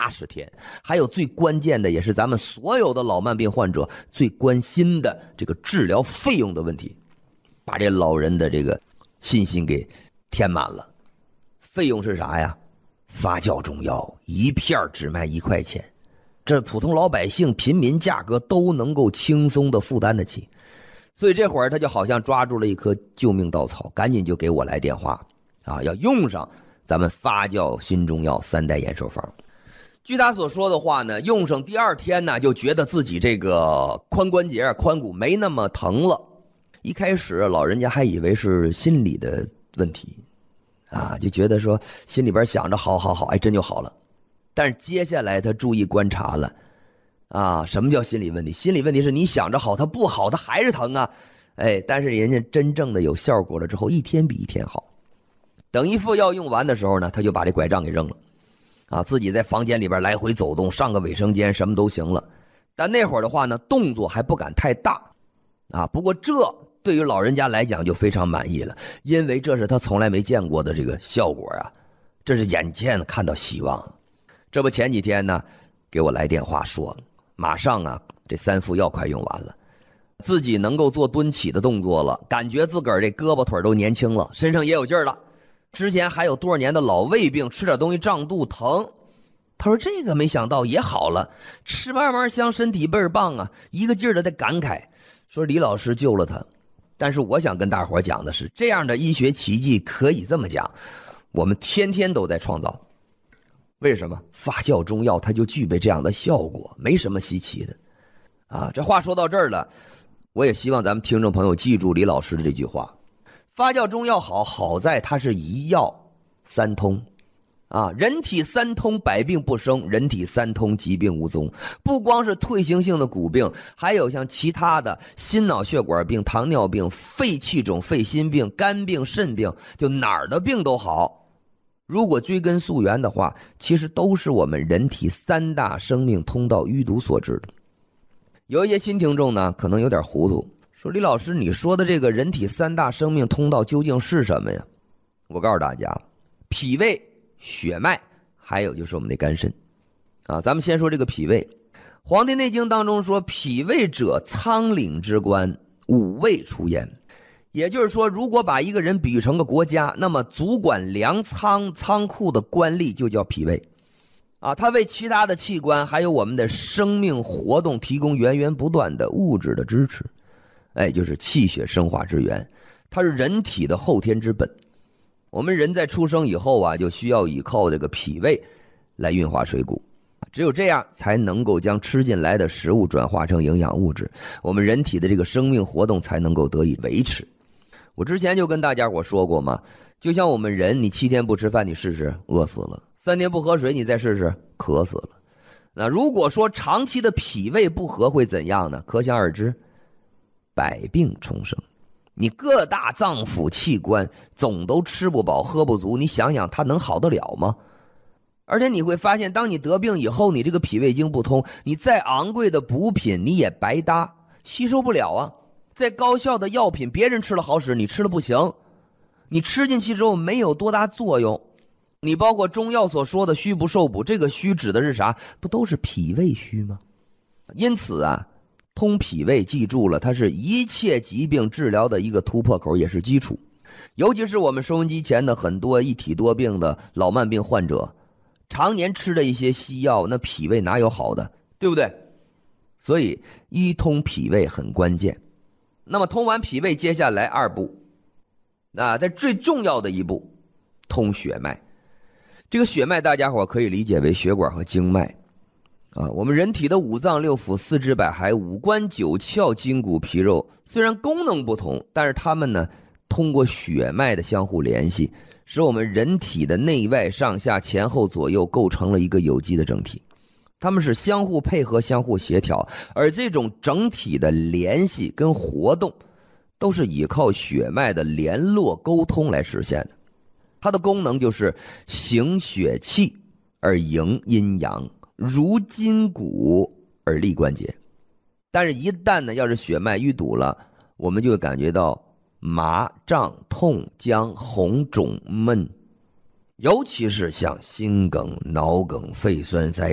80天，还有最关键的，也是咱们所有的老慢病患者最关心的这个治疗费用的问题，把这老人的这个信心给填满了。费用是啥呀？发酵中药一片只卖1块钱，这普通老百姓平民价格都能够轻松的负担得起。所以这会儿他就好像抓住了一颗救命稻草，赶紧就给我来电话啊，要用上咱们发酵新中药3代延寿方。据他所说的话呢，用上第2天呢，就觉得自己这个髋关节髋骨没那么疼了。一开始老人家还以为是心理的问题啊，就觉得说心里边想着好，哎，真就好了。但是接下来他注意观察了啊，什么叫心理问题？心理问题是你想着好，它不好，它还是疼啊。哎，但是人家真正的有效果了之后，一天比一天好。等一副药用完的时候呢，他就把这拐杖给扔了啊，自己在房间里边来回走动，上个卫生间什么都行了。但那会儿的话呢，动作还不敢太大啊。不过这对于老人家来讲就非常满意了，因为这是他从来没见过的这个效果啊，这是眼见看到希望。这不前几天呢，给我来电话说，马上啊，这3副药快用完了，自己能够做蹲起的动作了，感觉自个儿这胳膊腿都年轻了，身上也有劲儿了。之前还有多少年的老胃病，吃点东西胀肚疼，他说这个没想到也好了，吃嘛嘛香，身体倍儿棒啊，一个劲儿的在感慨，说李老师救了他。但是我想跟大伙讲的是，这样的医学奇迹可以这么讲，我们天天都在创造。为什么？发酵中药它就具备这样的效果，没什么稀奇的啊。这话说到这儿了，我也希望咱们听众朋友记住李老师的这句话，发酵中药好在它是一药3通啊，人体3通百病不生，人体3通疾病无踪。不光是退行性的骨病，还有像其他的心脑血管病、糖尿病、肺气肿、肺心病、肝病、肾病，就哪儿的病都好。如果追根溯源的话，其实都是我们人体3大生命通道淤堵所致的。有一些新听众呢，可能有点糊涂，说李老师你说的这个人体3大生命通道究竟是什么呀？我告诉大家，脾胃、血脉，还有就是我们的肝肾啊。咱们先说这个脾胃。黄帝内经当中说，脾胃者仓廪之官，5味出焉。也就是说，如果把一个人比喻成个国家，那么主管粮仓仓库的官吏就叫脾胃啊，它为其他的器官还有我们的生命活动提供源源不断的物质的支持，哎，就是气血生化之源，它是人体的后天之本。我们人在出生以后啊，就需要依靠这个脾胃来运化水谷，只有这样才能够将吃进来的食物转化成营养物质，我们人体的这个生命活动才能够得以维持。我之前就跟大家伙说过嘛，就像我们人，你7天不吃饭你试试，饿死了；3天不喝水你再试试，渴死了。那如果说长期的脾胃不和会怎样呢？可想而知，百病丛生。你各大脏腑器官总都吃不饱喝不足，你想想它能好得了吗？而且你会发现，当你得病以后，你这个脾胃经不通，你再昂贵的补品你也白搭，吸收不了啊。再高效的药品，别人吃了好使，你吃了不行，你吃进去之后没有多大作用。你包括中药所说的虚不受补，这个虚指的是啥？不都是脾胃虚吗？因此啊，通脾胃记住了，它是一切疾病治疗的一个突破口，也是基础。尤其是我们收音机前的很多一体多病的老慢病患者，常年吃的一些西药，那脾胃哪有好的，对不对？所以一通脾胃很关键。那么通完脾胃，接下来2步啊，在最重要的一步，通血脉。这个血脉大家伙可以理解为血管和经脉啊。我们人体的5脏6腑4肢百骸5官9窍筋骨皮肉，虽然功能不同，但是它们呢通过血脉的相互联系，使我们人体的内外上下前后左右构成了一个有机的整体。他们是相互配合相互协调，而这种整体的联系跟活动都是依靠血脉的联络沟通来实现的。它的功能就是行血气而营阴阳，如筋骨而利关节。但是一旦呢要是血脉淤堵了，我们就会感觉到麻胀痛僵红肿闷，尤其是像心梗脑梗肺栓塞